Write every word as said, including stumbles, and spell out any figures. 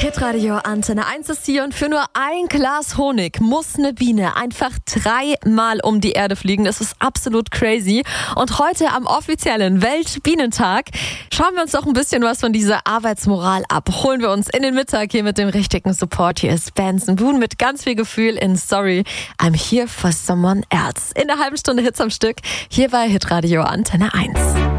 Hitradio Antenne eins ist hier und für nur ein Glas Honig muss eine Biene einfach dreimal um die Erde fliegen. Das ist absolut crazy. Und heute am offiziellen Weltbienentag schauen wir uns doch ein bisschen was von dieser Arbeitsmoral ab. Holen wir uns in den Mittag hier mit dem richtigen Support. Hier ist Benson Boone mit ganz viel Gefühl in Sorry, I'm here for someone else. In der halben Stunde Hits am Stück hier bei Hitradio Antenne eins.